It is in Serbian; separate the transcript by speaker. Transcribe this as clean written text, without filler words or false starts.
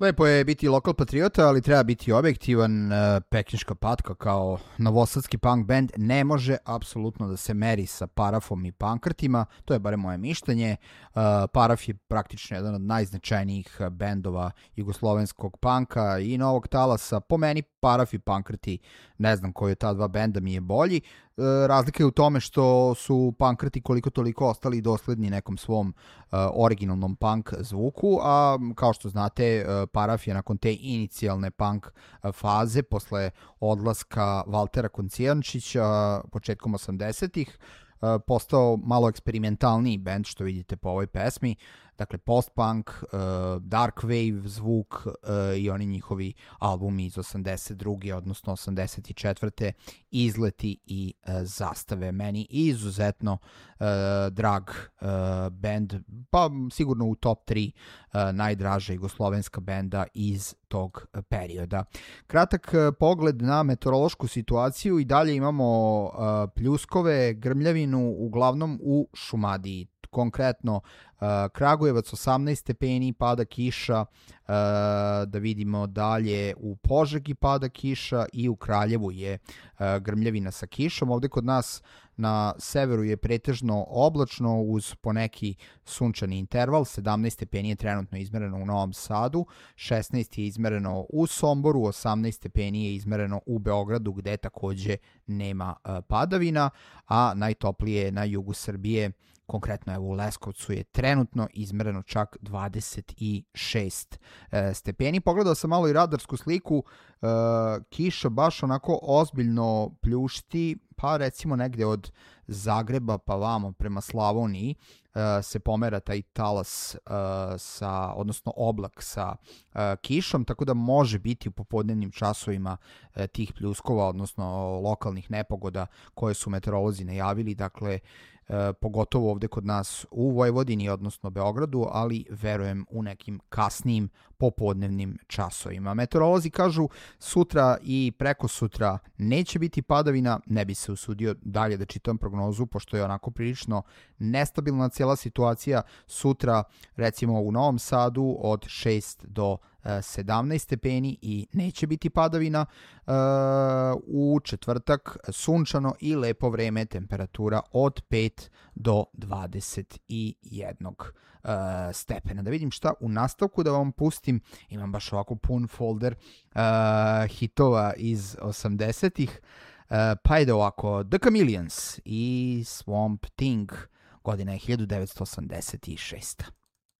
Speaker 1: Lepo je biti lokal patriota, ali treba biti objektivan. Pekinška patka kao novosadski punk band ne može apsolutno da se meri sa Parafom i Pankrtima, to je bare moje mišljenje. Paraf je praktično jedan od najznačajnijih bendova jugoslovenskog punka i novog talasa. Po meni Paraf i Pankrti, ne znam koji od ta dva benda mi je bolji. Razlika je u tome što su Pankrti koliko toliko ostali dosledni nekom svom originalnom punk zvuku, a kao što znate Paraf je nakon te inicijalne punk faze posle odlaska Valtera Koncijančića početkom 80-ih postao malo eksperimentalniji band, što vidite po ovoj pesmi. Dakle, post-punk, dark wave zvuk i oni njihovi albumi iz 82. odnosno 84. Izleti i zastave. Meni izuzetno drag band, pa sigurno u top 3 najdraža jugoslovenska benda iz tog perioda. Kratak pogled na meteorološku situaciju. I dalje imamo pljuskove, grmljavinu, uglavnom u Šumadiji. Konkretno Kragujevac 18 stepeni, pada kiša, da vidimo dalje u Požegi pada kiša i u Kraljevu je grmljavina sa kišom. Ovde kod nas na severu je pretežno oblačno uz poneki sunčani interval. 17 stepeni je trenutno izmereno u Novom Sadu, 16 je izmereno u Somboru, 18 stepeni je izmereno u Beogradu gde takođe nema padavina, a najtoplije na jugu Srbije, konkretno evo u Leskovcu je trenutno izmereno čak 26 stepeni. Pogledao sam malo i radarsku sliku, kiša baš onako ozbiljno pljušti, pa recimo negde od Zagreba pa vamo prema Slavoniji se pomera taj talas odnosno oblak sa kišom, tako da može biti u popodnevnim časovima tih pljuskova, odnosno lokalnih nepogoda koje su meteorolozi najavili, dakle pogotovo ovde kod nas u Vojvodini, odnosno Beogradu, ali verujem u nekim kasnijim popodnevnim časovima. Meteorolozi kažu sutra i preko sutra neće biti padavina, ne bi se usudio dalje da čitam prognozu, pošto je onako prilično nestabilna cijela situacija. Sutra recimo u Novom Sadu od 6 do 17 stepeni i neće biti padavina. U četvrtak sunčano i lepo vreme, temperatura od 5 do 21 stepena. Da vidim šta u nastavku da vam pustim. Imam baš ovako pun folder hitova iz 80-ih. Pa ide ovako: The Chameleons i Swamp Thing, godina je 1986.